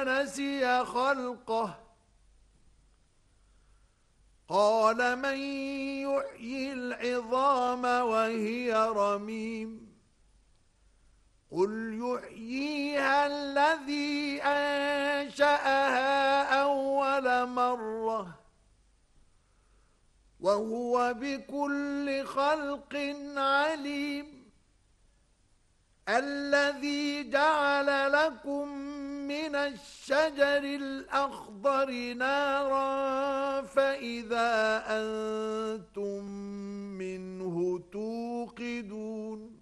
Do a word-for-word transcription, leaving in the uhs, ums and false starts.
ونسي خلقه قال من يحيي العظام وهي رميم قل يحييها الذي أنشأها أول مرة وهو بكل خلق عليم الذي جعل لكم من الشجر الأخضر نارا فإذا أنتم منه توقدون